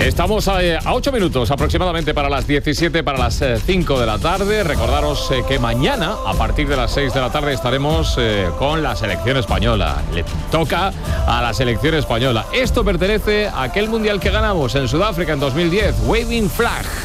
Estamos a 8 minutos aproximadamente para las 17, para las 5 de la tarde. Recordaros que mañana, a partir de las 6 de la tarde, estaremos con la selección española. Le toca a la selección española. Esto pertenece a aquel mundial que ganamos en Sudáfrica en 2010, Waving Flag.